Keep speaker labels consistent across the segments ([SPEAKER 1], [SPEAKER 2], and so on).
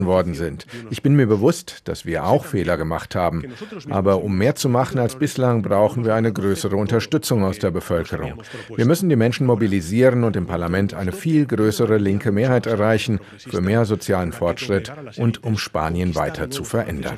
[SPEAKER 1] worden sind. Ich bin mir bewusst, dass wir auch Fehler gemacht haben. Aber um mehr zu machen als bislang, brauchen wir eine größere Unterstützung aus der Bevölkerung. Wir müssen die Menschen mobilisieren und im Parlament eine viel größere linke Mehrheit erreichen für mehr sozialen Fortschritt und um Spanien weiter zu verändern.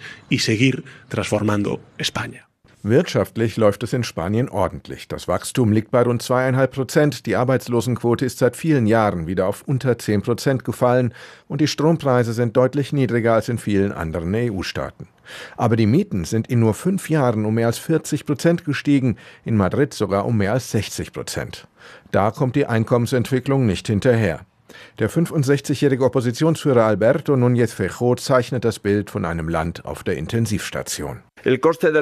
[SPEAKER 1] Wirtschaftlich läuft es in Spanien ordentlich. Das Wachstum liegt bei rund 2,5%. Die Arbeitslosenquote ist seit vielen Jahren wieder auf unter 10% gefallen und die Strompreise sind deutlich niedriger als in vielen anderen EU-Staaten. Aber die Mieten sind in nur 5 Jahren um mehr als 40% gestiegen, in Madrid sogar um mehr als 60%. Da kommt die Einkommensentwicklung nicht hinterher. Der 65-jährige Oppositionsführer Alberto Núñez Feijóo zeichnet das Bild von einem Land auf der Intensivstation. Die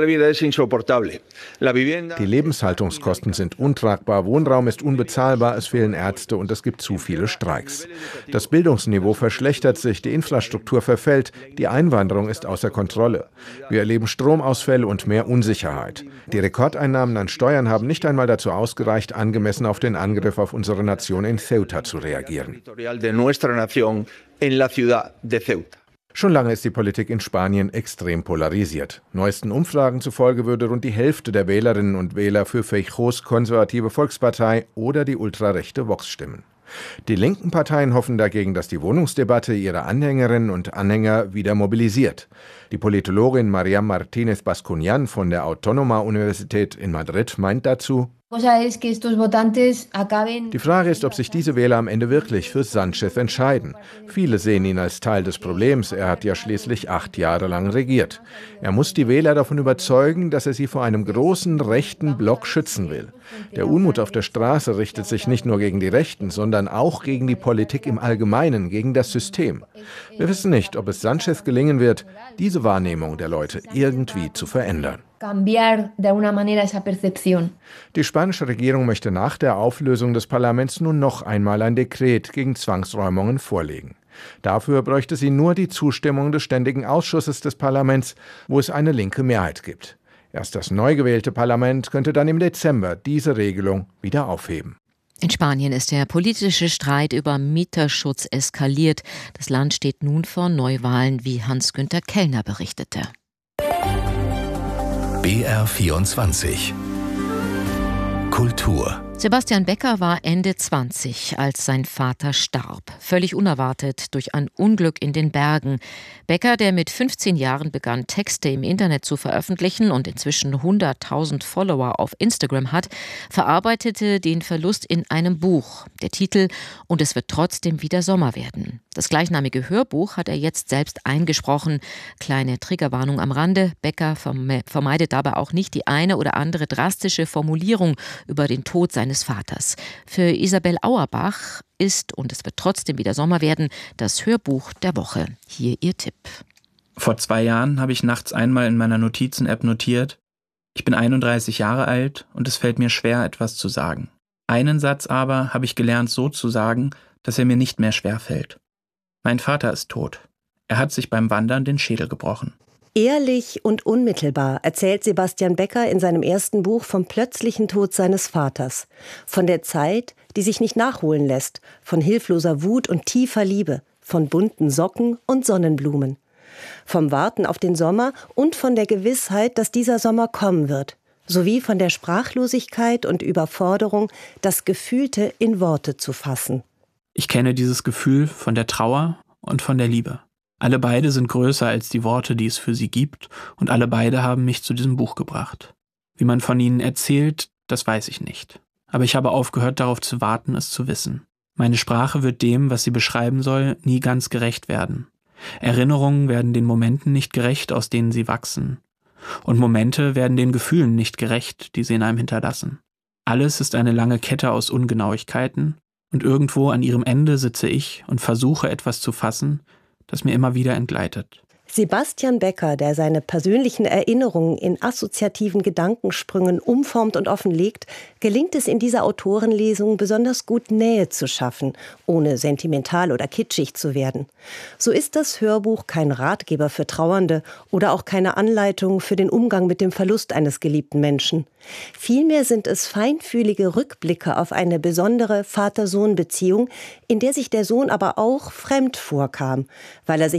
[SPEAKER 1] Lebenshaltungskosten sind untragbar, Wohnraum ist unbezahlbar, es fehlen Ärzte und es gibt zu viele Streiks. Das Bildungsniveau verschlechtert sich, die Infrastruktur verfällt, die Einwanderung ist außer Kontrolle. Wir erleben Stromausfälle und mehr Unsicherheit. Die Rekordeinnahmen an Steuern haben nicht einmal dazu ausgereicht, angemessen auf den Angriff auf unsere Nation in Ceuta zu reagieren. Schon lange ist die Politik in Spanien extrem polarisiert. Neuesten Umfragen zufolge würde rund die Hälfte der Wählerinnen und Wähler für Feijóos konservative Volkspartei oder die ultrarechte Vox stimmen. Die linken Parteien hoffen dagegen, dass die Wohnungsdebatte ihre Anhängerinnen und Anhänger wieder mobilisiert. Die Politologin María Martínez Bascuñán von der Autónoma-Universität in Madrid meint dazu: Die Frage ist, ob sich diese Wähler am Ende wirklich für Sánchez entscheiden. Viele sehen ihn als Teil des Problems, er hat ja schließlich 8 Jahre lang regiert. Er muss die Wähler davon überzeugen, dass er sie vor einem großen rechten Block schützen will. Der Unmut auf der Straße richtet sich nicht nur gegen die Rechten, sondern auch gegen die Politik im Allgemeinen, gegen das System. Wir wissen nicht, ob es Sánchez gelingen wird, diese Wahrnehmung der Leute irgendwie zu verändern. Die spanische Regierung möchte nach der Auflösung des Parlaments nun noch einmal ein Dekret gegen Zwangsräumungen vorlegen. Dafür bräuchte sie nur die Zustimmung des Ständigen Ausschusses des Parlaments, wo es eine linke Mehrheit gibt. Erst das neu gewählte Parlament könnte dann im Dezember diese Regelung wieder aufheben.
[SPEAKER 2] In Spanien ist der politische Streit über Mieterschutz eskaliert. Das Land steht nun vor Neuwahlen, wie Hans-Günther Kellner berichtete.
[SPEAKER 3] BR24 Kultur.
[SPEAKER 2] Sebastian Becker war Ende 20, als sein Vater starb. Völlig unerwartet durch ein Unglück in den Bergen. Becker, der mit 15 Jahren begann, Texte im Internet zu veröffentlichen und inzwischen 100.000 Follower auf Instagram hat, verarbeitete den Verlust in einem Buch. Der Titel: Und es wird trotzdem wieder Sommer werden. Das gleichnamige Hörbuch hat er jetzt selbst eingesprochen. Kleine Triggerwarnung am Rande: Becker vermeidet dabei auch nicht die eine oder andere drastische Formulierung über den Tod seines Vaters. Für Isabel Auerbach ist Und es wird trotzdem wieder Sommer werden das Hörbuch der Woche. Hier ihr Tipp.
[SPEAKER 4] Vor 2 Jahren habe ich nachts einmal in meiner Notizen-App notiert: Ich bin 31 Jahre alt und es fällt mir schwer, etwas zu sagen. Einen Satz aber habe ich gelernt, so zu sagen, dass er mir nicht mehr schwer fällt. Mein Vater ist tot. Er hat sich beim Wandern den Schädel gebrochen.
[SPEAKER 5] Ehrlich und unmittelbar erzählt Sebastian Becker in seinem ersten Buch vom plötzlichen Tod seines Vaters. Von der Zeit, die sich nicht nachholen lässt, von hilfloser Wut und tiefer Liebe, von bunten Socken und Sonnenblumen. Vom Warten auf den Sommer und von der Gewissheit, dass dieser Sommer kommen wird. Sowie von der Sprachlosigkeit und Überforderung, das Gefühlte in Worte zu fassen.
[SPEAKER 4] Ich kenne dieses Gefühl von der Trauer und von der Liebe. Alle beide sind größer als die Worte, die es für sie gibt, und alle beide haben mich zu diesem Buch gebracht. Wie man von ihnen erzählt, das weiß ich nicht. Aber ich habe aufgehört, darauf zu warten, es zu wissen. Meine Sprache wird dem, was sie beschreiben soll, nie ganz gerecht werden. Erinnerungen werden den Momenten nicht gerecht, aus denen sie wachsen. Und Momente werden den Gefühlen nicht gerecht, die sie in einem hinterlassen. Alles ist eine lange Kette aus Ungenauigkeiten, und irgendwo an ihrem Ende sitze ich und versuche, etwas zu fassen, das mir immer wieder entgleitet.
[SPEAKER 5] Sebastian Becker, der seine persönlichen Erinnerungen in assoziativen Gedankensprüngen umformt und offenlegt, gelingt es in dieser Autorenlesung besonders gut, Nähe zu schaffen, ohne sentimental oder kitschig zu werden. So ist das Hörbuch kein Ratgeber für Trauernde oder auch keine Anleitung für den Umgang mit dem Verlust eines geliebten Menschen. Vielmehr sind es feinfühlige Rückblicke auf eine besondere Vater-Sohn-Beziehung, in der sich der Sohn aber auch fremd vorkam, weil er sich